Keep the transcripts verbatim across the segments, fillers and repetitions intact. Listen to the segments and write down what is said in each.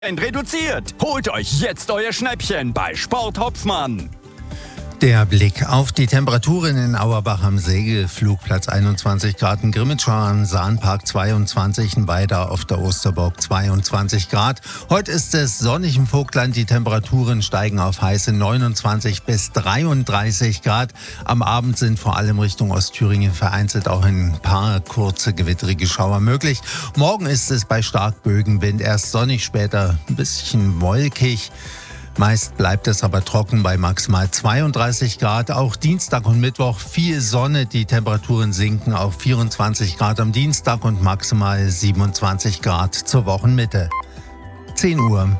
reduziert. Holt euch jetzt euer Schnäppchen bei Sport Hopfmann. Der Blick auf die Temperaturen in Auerbach am Segelflugplatz einundzwanzig Grad, in Grimmitschau am Sahnpark zweiundzwanzig, in Weida auf der Osterburg zweiundzwanzig Grad. Heute ist es sonnig im Vogtland, die Temperaturen steigen auf heiße neunundzwanzig bis dreiunddreißig Grad. Am Abend sind vor allem Richtung Ostthüringen vereinzelt auch ein paar kurze gewitterige Schauer möglich. Morgen ist es bei Starkbögenwind erst sonnig, später ein bisschen wolkig. Meist bleibt es aber trocken bei maximal zweiunddreißig Grad. Auch Dienstag und Mittwoch viel Sonne. Die Temperaturen sinken auf vierundzwanzig Grad am Dienstag und maximal siebenundzwanzig Grad zur Wochenmitte. zehn Uhr.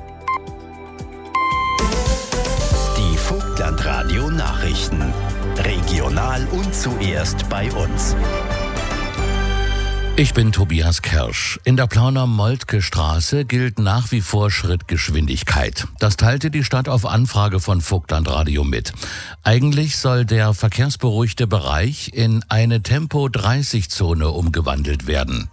Die Vogtlandradio Nachrichten. Regional und zuerst bei uns. Ich bin Tobias Kersch. In der Plauner Moltke-Straße gilt nach wie vor Schrittgeschwindigkeit. Das teilte die Stadt auf Anfrage von Vogtlandradio mit. Eigentlich soll der verkehrsberuhigte Bereich in eine Tempo dreißig Zone umgewandelt werden.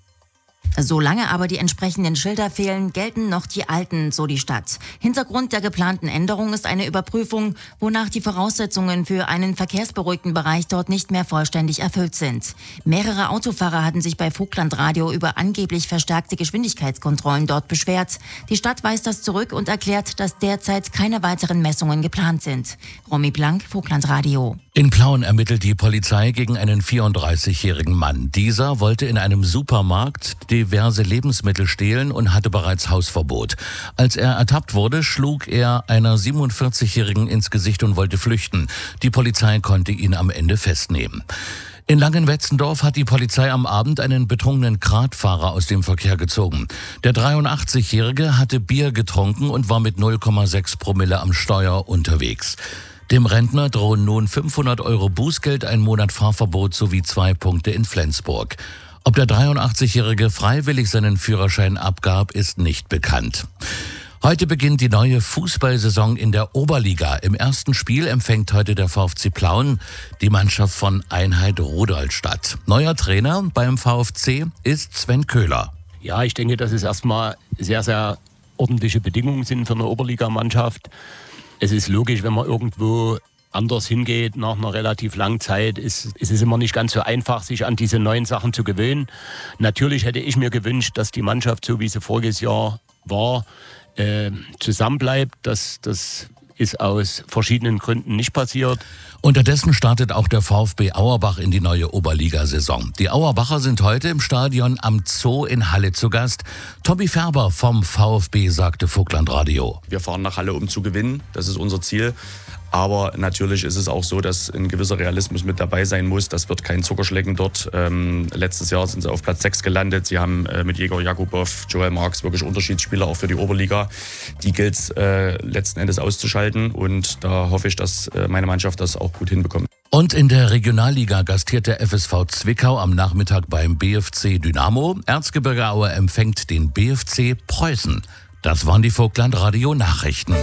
Solange aber die entsprechenden Schilder fehlen, gelten noch die alten, so die Stadt. Hintergrund der geplanten Änderung ist eine Überprüfung, wonach die Voraussetzungen für einen verkehrsberuhigten Bereich dort nicht mehr vollständig erfüllt sind. Mehrere Autofahrer hatten sich bei Vogtlandradio über angeblich verstärkte Geschwindigkeitskontrollen dort beschwert. Die Stadt weist das zurück und erklärt, dass derzeit keine weiteren Messungen geplant sind. Romy Blank, Vogtlandradio. In Plauen ermittelt die Polizei gegen einen vierunddreißigjährigen Mann. Dieser wollte in einem Supermarkt diverse Lebensmittel stehlen und hatte bereits Hausverbot. Als er ertappt wurde, schlug er einer siebenundvierzigjährigen ins Gesicht und wollte flüchten. Die Polizei konnte ihn am Ende festnehmen. In Langenwetzendorf hat die Polizei am Abend einen betrunkenen Kratfahrer aus dem Verkehr gezogen. Der dreiundachtzigjährige hatte Bier getrunken und war mit null Komma sechs Promille am Steuer unterwegs. Dem Rentner drohen nun fünfhundert Euro Bußgeld, ein Monat Fahrverbot sowie zwei Punkte in Flensburg. Ob der dreiundachtzigjährige freiwillig seinen Führerschein abgab, ist nicht bekannt. Heute beginnt die neue Fußballsaison in der Oberliga. Im ersten Spiel empfängt heute der VfC Plauen die Mannschaft von Einheit Rudolstadt. Neuer Trainer beim VfC ist Sven Köhler. Ja, ich denke, dass es erstmal sehr, sehr ordentliche Bedingungen sind für eine Oberligamannschaft. Es ist logisch, wenn man irgendwo anders hingeht nach einer relativ langen Zeit, ist, ist es immer nicht ganz so einfach, sich an diese neuen Sachen zu gewöhnen. Natürlich hätte ich mir gewünscht, dass die Mannschaft, so wie sie voriges Jahr war, äh, zusammenbleibt. Das, das ist aus verschiedenen Gründen nicht passiert. Unterdessen startet auch der VfB Auerbach in die neue Oberligasaison. Die Auerbacher sind heute im Stadion am Zoo in Halle zu Gast. Tobi Färber vom VfB sagte Vogtlandradio. Wir fahren nach Halle, um zu gewinnen. Das ist unser Ziel. Aber natürlich ist es auch so, dass ein gewisser Realismus mit dabei sein muss. Das wird kein Zuckerschlecken dort. Ähm, letztes Jahr sind sie auf Platz sechs gelandet. Sie haben äh, mit Jäger Jakubow, Joel Marks wirklich Unterschiedsspieler auch für die Oberliga. Die gilt es äh, letzten Endes auszuschalten. Und da hoffe ich, dass äh, meine Mannschaft das auch gut hinbekommt. Und in der Regionalliga gastiert der F S V Zwickau am Nachmittag beim B F C Dynamo. Erzgebirge Aue empfängt den B F C Preußen. Das waren die Vogtlandradio Nachrichten.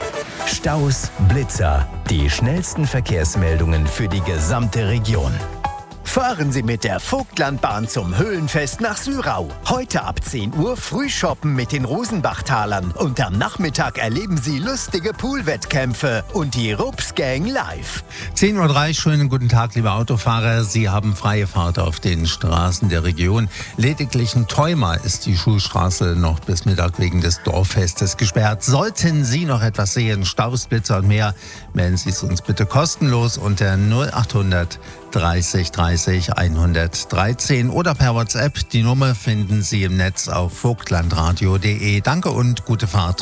Staus, Blitzer, die schnellsten Verkehrsmeldungen für die gesamte Region. Fahren Sie mit der Vogtlandbahn zum Höhlenfest nach Syrau. Heute ab zehn Uhr Frühshoppen mit den Rosenbachtalern und am Nachmittag erleben Sie lustige Poolwettkämpfe und die Rups Gang live. zehn Uhr drei, schönen guten Tag, liebe Autofahrer. Sie haben freie Fahrt auf den Straßen der Region. Lediglich in Theuma ist die Schulstraße noch bis Mittag wegen des Dorffestes gesperrt. Sollten Sie noch etwas sehen, Staus, Blitzer und mehr, melden Sie es uns bitte kostenlos unter null achthundert dreißig dreißig hundertdreizehn oder per WhatsApp. Die Nummer finden Sie im Netz auf vogtlandradio punkt de. Danke und gute Fahrt.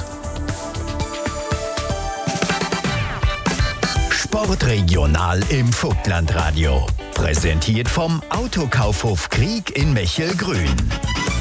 Sportregional im Vogtlandradio. Präsentiert vom Autokaufhof Krieg in Mechelgrün.